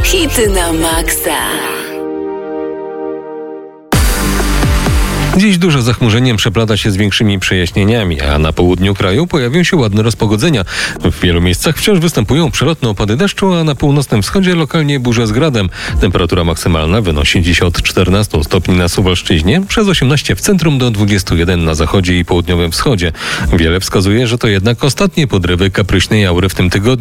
Hity na maksa. Dziś duże zachmurzenie przeplata się z większymi przejaśnieniami, a na południu kraju pojawią się ładne rozpogodzenia. W wielu miejscach wciąż występują przelotne opady deszczu, a na północnym wschodzie lokalnie burze z gradem. Temperatura maksymalna wynosi dziś od 14 stopni na Suwalszczyźnie, przez 18 w centrum do 21 na zachodzie i południowym wschodzie. Wiele wskazuje, że to jednak ostatnie podrywy kapryśnej aury w tym tygodniu.